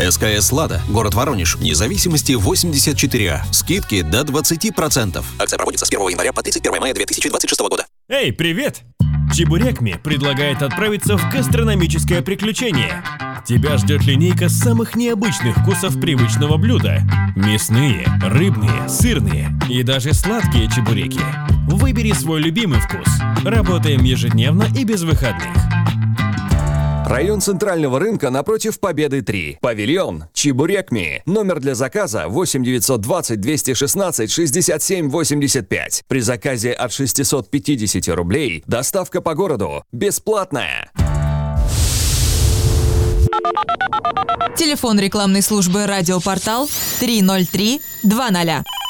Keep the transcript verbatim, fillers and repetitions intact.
СКС «Лада», город Воронеж, независимости восемьдесят четыре А. Скидки до двадцать процентов. Акция проводится с первого января по тридцать первое мая две тысячи двадцать шестого года. Эй, привет! Чебурекми предлагает отправиться в гастрономическое приключение. Тебя ждет линейка самых необычных вкусов привычного блюда. Мясные, рыбные, сырные и даже сладкие чебуреки. Выбери свой любимый вкус. Работаем ежедневно и без выходных. Район Центрального рынка напротив Победы три. Павильон Чебурекми. Номер для заказа восемь девятьсот двадцать двести шестнадцать шестьдесят семь восемьдесят пять. При заказе от шестисот пятидесяти рублей доставка по городу бесплатная. Телефон рекламной службы «Радиопортал» три ноль три два ноль.